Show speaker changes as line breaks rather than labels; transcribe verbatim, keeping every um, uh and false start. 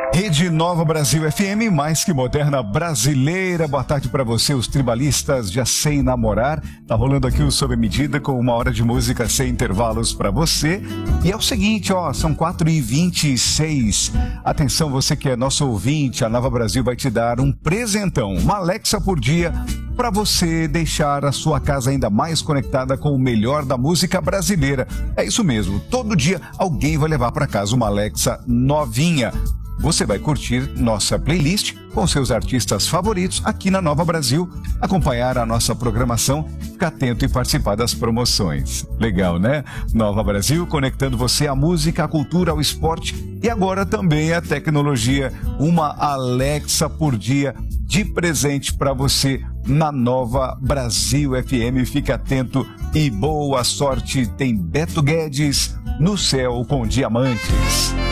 Rede Nova Brasil F M, mais que moderna brasileira. Boa tarde para você, os tribalistas. Já sei namorar. Tá rolando aqui o Sob Medida com uma hora de música sem intervalos para você. E é o seguinte, ó, são quatro e vinte e seis. Atenção, você que é nosso ouvinte, a Nova Brasil vai te dar um presentão, uma Alexa por dia, para você deixar a sua casa ainda mais conectada com o melhor da música brasileira. É isso mesmo, todo dia alguém vai levar para casa uma Alexa novinha. Você vai curtir nossa playlist com seus artistas favoritos aqui na Nova Brasil, acompanhar a nossa programação, ficar atento e participar das promoções. Legal, né? Nova Brasil conectando você à música, à cultura, ao esporte e agora também à tecnologia. Uma Alexa por dia de presente para você na Nova Brasil F M. Fique atento e boa sorte. Tem Beto Guedes no céu com diamantes.